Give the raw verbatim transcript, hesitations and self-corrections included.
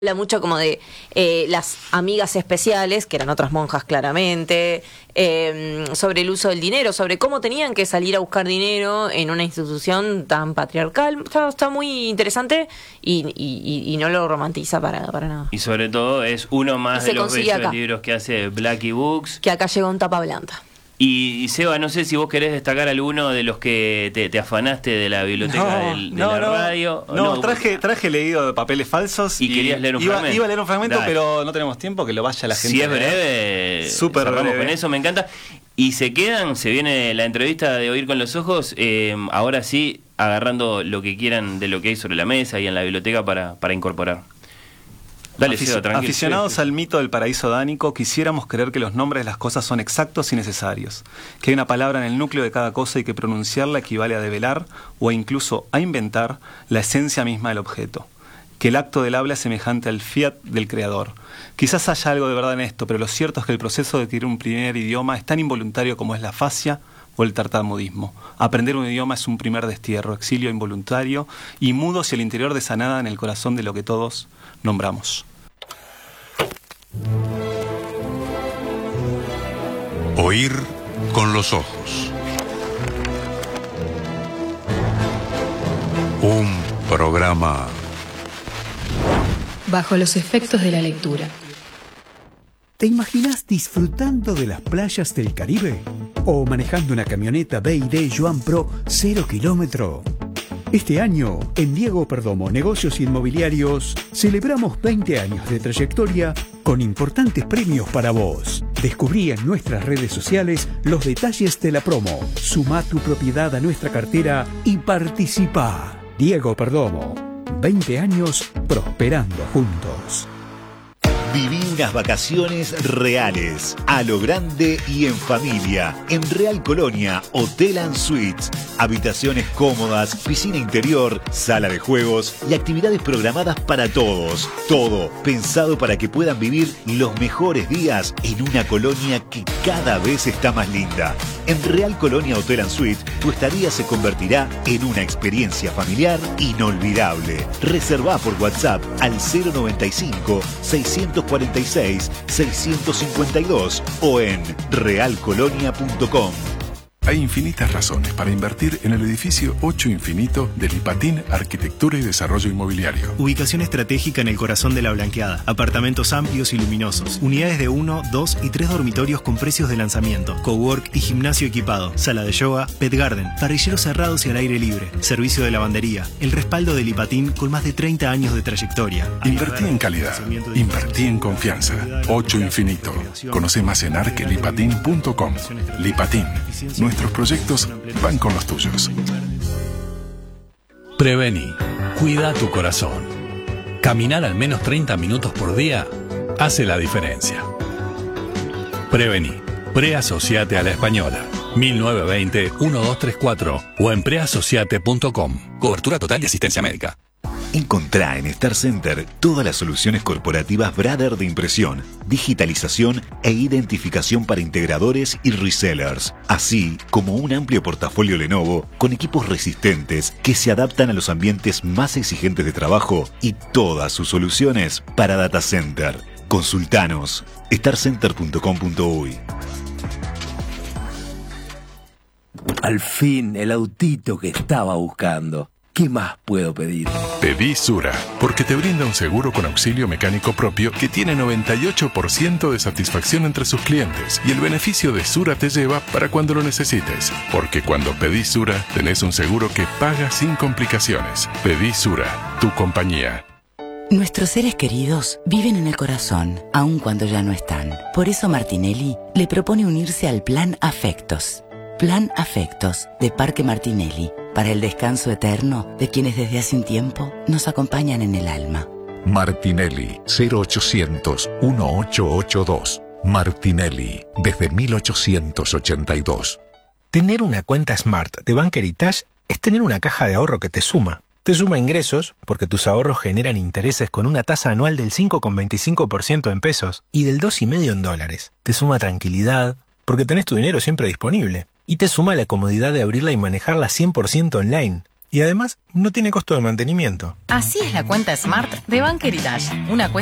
Habla mucho como de eh, las amigas especiales, que eran otras monjas claramente, eh, sobre el uso del dinero, sobre cómo tenían que salir a buscar dinero en una institución tan patriarcal. Está, está muy interesante y, y, y no lo romantiza para, para nada. Y sobre todo es uno más de los bellos libros que hace Blackie Books. Que acá llegó en tapa blanda. Y, y Seba, no sé si vos querés destacar alguno de los que te, te afanaste de la biblioteca no, del, de no, la no, radio. No, no, traje, traje leído de papeles falsos. ¿Y, y querías leer un iba, fragmento? Iba a leer un fragmento, Dale. Pero no tenemos tiempo, que lo vaya la gente. Si es breve, súper breve. Con eso me encanta. Y se quedan, se viene la entrevista de Oír con los Ojos, eh, ahora sí, agarrando lo que quieran de lo que hay sobre la mesa y en la biblioteca para, para incorporar. Dale, Afic- Seba, tranquilo. Aficionados al mito del paraíso dánico, quisiéramos creer que los nombres de las cosas son exactos y necesarios, que hay una palabra en el núcleo de cada cosa y que pronunciarla equivale a develar o incluso a inventar la esencia misma del objeto, que el acto del habla es semejante al fiat del creador. Quizás haya algo de verdad en esto, pero lo cierto es que el proceso de adquirir un primer idioma es tan involuntario como es la fascia o el tartamudismo. Aprender un idioma es un primer destierro, exilio involuntario y mudo hacia el interior de esa nada en el corazón de lo que todos nombramos. Oír con los ojos. Un programa bajo los efectos de la lectura. ¿Te imaginas disfrutando de las playas del Caribe? ¿O manejando una camioneta B y D Joan Pro cero kilómetro? Este año, en Diego Perdomo Negocios Inmobiliarios, celebramos veinte años de trayectoria con importantes premios para vos. Descubrí en nuestras redes sociales los detalles de la promo. Sumá tu propiedad a nuestra cartera y participá. Diego Perdomo, veinte años prosperando juntos. Viví unas vacaciones reales, a lo grande y en familia, en Real Colonia Hotel and Suites. Habitaciones cómodas, piscina interior, sala de juegos y actividades programadas para todos. Todo pensado para que puedan vivir los mejores días en una colonia que cada vez está más linda. En Real Colonia Hotel and Suites, tu estadía se convertirá en una experiencia familiar inolvidable. Reservá por WhatsApp al cero noventa y cinco, seiscientos cuarenta y seis, seiscientos cincuenta y dos o en real colonia punto com. Hay infinitas razones para invertir en el edificio ocho Infinito de Lipatín Arquitectura y Desarrollo Inmobiliario. Ubicación estratégica en el corazón de la Blanqueada. Apartamentos amplios y luminosos. Unidades de uno, dos y tres dormitorios con precios de lanzamiento. Cowork y gimnasio equipado. Sala de yoga, pet garden. Parrilleros cerrados y al aire libre. Servicio de lavandería. El respaldo de Lipatín con más de treinta años de trayectoria. Invertí en calidad. Invertí en confianza. ocho Infinito. Conoce más en arquelipatín punto com. Lipatín. Nuestros proyectos van con los tuyos. Prevení. Cuida tu corazón. Caminar al menos treinta minutos por día hace la diferencia. Prevení. Preasociate a la Española. mil novecientos veinte, doce treinta y cuatro o en preasociate punto com. Cobertura total de asistencia médica. Encontrá en Star Center todas las soluciones corporativas Brother de impresión, digitalización e identificación para integradores y resellers, así como un amplio portafolio Lenovo con equipos resistentes que se adaptan a los ambientes más exigentes de trabajo y todas sus soluciones para data center. Consultanos star center punto com punto uy. Al fin, el autito que estaba buscando. ¿Qué más puedo pedir? Pedí Sura, porque te brinda un seguro con auxilio mecánico propio que tiene noventa y ocho por ciento de satisfacción entre sus clientes. Y el beneficio de Sura te lleva para cuando lo necesites. Porque cuando pedís Sura, tenés un seguro que paga sin complicaciones. Pedí Sura, tu compañía. Nuestros seres queridos viven en el corazón, aun cuando ya no están. Por eso Martinelli le propone unirse al Plan Afectos. Plan Afectos de Parque Martinelli, para el descanso eterno de quienes desde hace un tiempo nos acompañan en el alma. Martinelli, cero ochocientos, dieciocho ochenta y dos. Martinelli, desde mil ochocientos ochenta y dos. Tener una cuenta Smart de Bank Heritage es tener una caja de ahorro que te suma. Te suma ingresos, porque tus ahorros generan intereses con una tasa anual del cinco coma veinticinco por ciento en pesos y del dos coma cinco por ciento en dólares. Te suma tranquilidad, porque tenés tu dinero siempre disponible. Y te suma la comodidad de abrirla y manejarla cien por ciento online. Y además, no tiene costo de mantenimiento. Así es la cuenta Smart de Bank Heritage, una cuenta